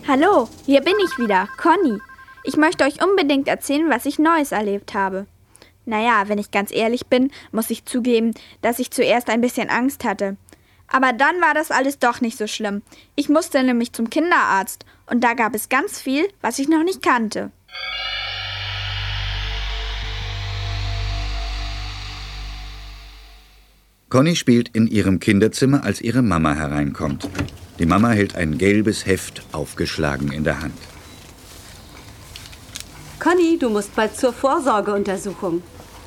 Hallo, hier bin ich wieder, Conny. Ich möchte euch unbedingt erzählen, was ich Neues erlebt habe. Naja, wenn ich ganz ehrlich bin, muss ich zugeben, dass ich zuerst ein bisschen Angst hatte. Aber dann war das alles doch nicht so schlimm. Ich musste nämlich zum Kinderarzt und da gab es ganz viel, was ich noch nicht kannte. Conny spielt in ihrem Kinderzimmer, als ihre Mama hereinkommt. Die Mama hält ein gelbes Heft aufgeschlagen in der Hand. Conny, du musst bald zur Vorsorgeuntersuchung.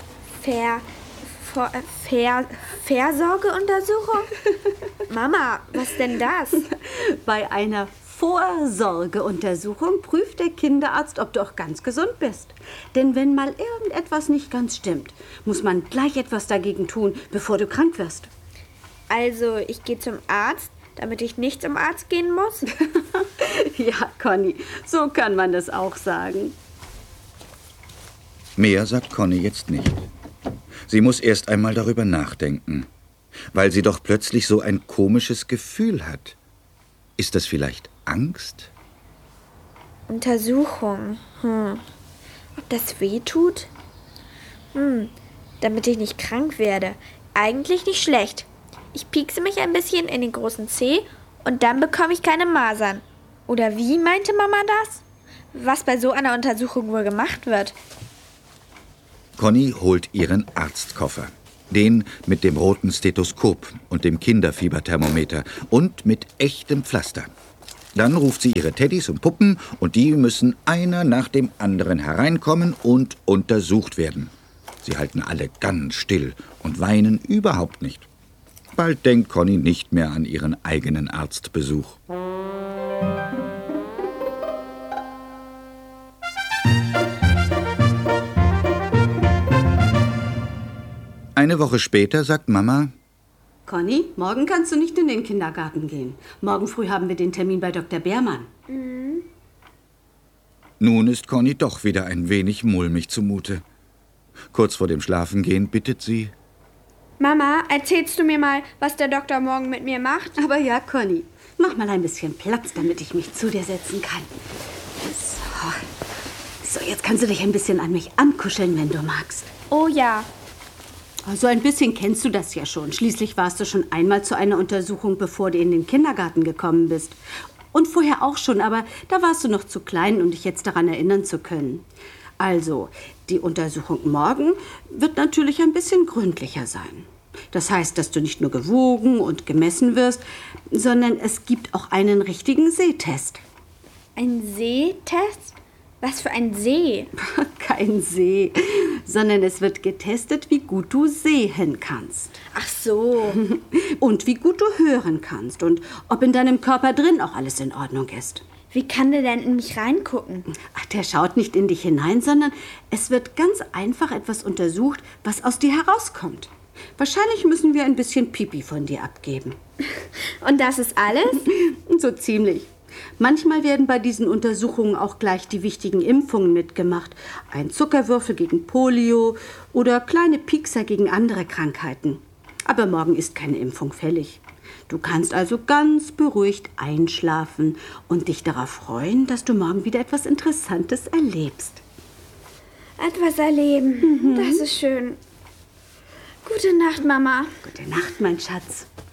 Vorsorgeuntersuchung? Mama, was denn das? Bei einer Vorsorgeuntersuchung prüft der Kinderarzt, ob du auch ganz gesund bist. Denn wenn mal irgendetwas nicht ganz stimmt, muss man gleich etwas dagegen tun, bevor du krank wirst. Also, ich gehe zum Arzt, damit ich nicht zum Arzt gehen muss? Ja, Conny, so kann man das auch sagen. Mehr sagt Conny jetzt nicht. Sie muss erst einmal darüber nachdenken, weil sie doch plötzlich so ein komisches Gefühl hat. Ist das vielleicht Angst? Untersuchung. Ob das weh tut? Damit ich nicht krank werde. Eigentlich nicht schlecht. Ich piekse mich ein bisschen in den großen Zeh und dann bekomme ich keine Masern. Oder wie meinte Mama das? Was bei so einer Untersuchung wohl gemacht wird? Conny holt ihren Arztkoffer. Den mit dem roten Stethoskop und dem Kinderfieberthermometer und mit echtem Pflaster. Dann ruft sie ihre Teddys und Puppen und die müssen einer nach dem anderen hereinkommen und untersucht werden. Sie halten alle ganz still und weinen überhaupt nicht. Bald denkt Conny nicht mehr an ihren eigenen Arztbesuch. Eine Woche später sagt Mama: Conny, morgen kannst du nicht in den Kindergarten gehen. Morgen früh haben wir den Termin bei Dr. Beermann. Nun ist Conny doch wieder ein wenig mulmig zumute. Kurz vor dem Schlafengehen bittet sie: Mama, erzählst du mir mal, was der Doktor morgen mit mir macht? Aber ja, Conny, mach mal ein bisschen Platz, damit ich mich zu dir setzen kann. So, jetzt kannst du dich ein bisschen an mich ankuscheln, wenn du magst. Oh ja. So ein bisschen kennst du das ja schon. Schließlich warst du schon einmal zu einer Untersuchung, bevor du in den Kindergarten gekommen bist. Und vorher auch schon, aber da warst du noch zu klein, um dich jetzt daran erinnern zu können. Also, die Untersuchung morgen wird natürlich ein bisschen gründlicher sein. Das heißt, dass du nicht nur gewogen und gemessen wirst, sondern es gibt auch einen richtigen Sehtest. Ein Sehtest? Was für ein See? Kein See, sondern es wird getestet, wie gut du sehen kannst. Ach so. Und wie gut du hören kannst und ob in deinem Körper drin auch alles in Ordnung ist. Wie kann der denn in mich reingucken? Ach, der schaut nicht in dich hinein, sondern es wird ganz einfach etwas untersucht, was aus dir herauskommt. Wahrscheinlich müssen wir ein bisschen Pipi von dir abgeben. Und das ist alles? So ziemlich. Manchmal werden bei diesen Untersuchungen auch gleich die wichtigen Impfungen mitgemacht. Ein Zuckerwürfel gegen Polio oder kleine Piekser gegen andere Krankheiten. Aber morgen ist keine Impfung fällig. Du kannst also ganz beruhigt einschlafen und dich darauf freuen, dass du morgen wieder etwas Interessantes erlebst. Etwas erleben, das ist schön. Gute Nacht, Mama. Gute Nacht, mein Schatz.